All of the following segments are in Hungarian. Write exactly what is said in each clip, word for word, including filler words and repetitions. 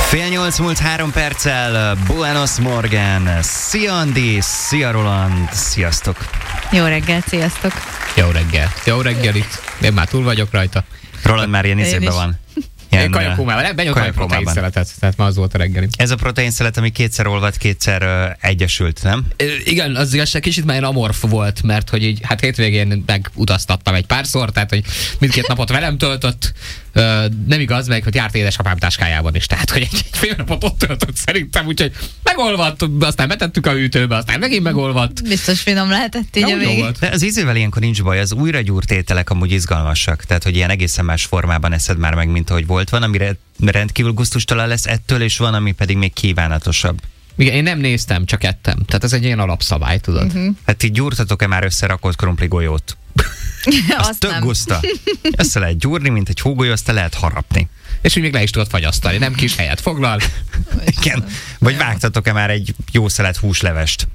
Fél nyolc múlt három perccel, Buenos Morgan, szia Andi, szia Roland, sziasztok! Jó reggelt, sziasztok! Jó reggel, jó reggel itt. Én már túl vagyok rajta. Roland már ilyen izében van. Én kajakómával, benyomtam egy proteinszeletet, tehát ma az volt a reggeli. Ez a proteinszelet, ami kétszer olvad, kétszer uh, egyesült, nem? Igen, az igazság kicsit már amorf volt, mert hogy így, hát hétvégén megutaztattam egy párszor, tehát hogy mindkét napot velem töltött. Uh, nem igaz meg, hogy járt édesapám táskájában is, tehát hogy egy, egy fél napot ott töltött szerintem, úgyhogy megolvadt, aztán betettük a hűtőbe, aztán megint megolvadt. Biztos finom lehetett így a végig. De az ízével ilyenkor nincs baj, az újra gyúrt ételek amúgy izgalmasak, tehát hogy ilyen egészen más formában eszed már meg, mint ahogy volt. Van, amire rendkívül gusztustalan lesz ettől, és van, ami pedig még kívánatosabb. Igen, én nem néztem, csak ettem. Tehát ez egy ilyen alapszabály, tudod. Uh-huh. Hát így gyúrtatok-e már összerakott krumpli golyót? Az tök guszta. Össze lehet gyúrni, mint egy hógolyó, azt lehet harapni. És úgy még le is tudod fagyasztani, nem kis helyet foglal. Igen. Vagy vágtatok-e már egy jó szelet húslevest?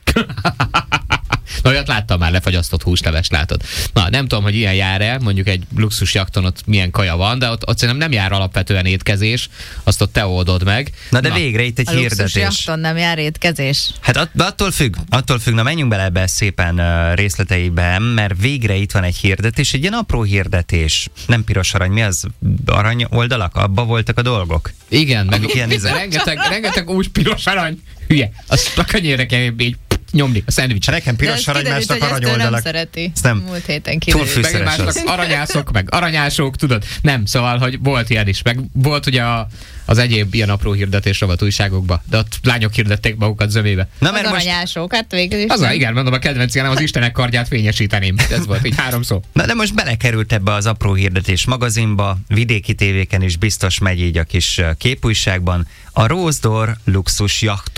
Na, olyat láttam már, lefagyasztott húslevest, látod. Na, nem tudom, hogy ilyen jár-e, mondjuk egy luxus jakton ott milyen kaja van, de ott, ott szerintem nem jár alapvetően étkezés, azt ott te oldod meg. Na, de na. Végre itt egy a hirdetés. luxus jakton nem jár étkezés. Hát att, attól függ, attól függ, na menjünk bele ebbe szépen uh, részleteiben, mert végre itt van egy hirdetés, egy ilyen apró hirdetés. Nem piros arany, mi az? Arany oldalak? Abba voltak a dolgok? Igen, meg ilyen rengeteg, rengeteg úgy piros arany. Hülye, azt a kanyérre kell így nyomni a szendvics. Nekem piros arany, másnak arany nem szereti. Nem. Múlt héten kiderült. Meg másnak aranyászok, meg aranyások, tudod? Nem, szóval, hogy volt ilyen is. Meg volt ugye a, az egyéb ilyen apró hirdetés rovat újságokba, de ott lányok hirdették magukat zömébe. Na, mert az most... aranyások, hát végül is. Az a, igen, mondom, a kedvenc nem az Istenek kardját fényesíteném. Ez volt így három szó. Na, de most belekerült ebbe az apró hirdetés magazinba, vidéki tévéken is biztos megy így a kis képújságban. A Rose D'Or luxus jacht